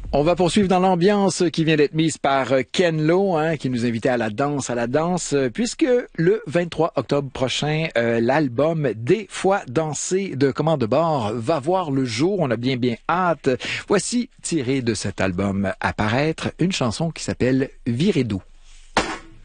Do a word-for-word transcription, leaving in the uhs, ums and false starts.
On va poursuivre dans l'ambiance qui vient d'être mise par Ken Lo, hein, qui nous invitait à la danse, à la danse, puisque le vingt-trois octobre prochain, euh, l'album Des fois dansé de Commande de bord va voir le jour. On a bien bien hâte. Voici tiré de cet album à paraître une chanson qui s'appelle Virez doux.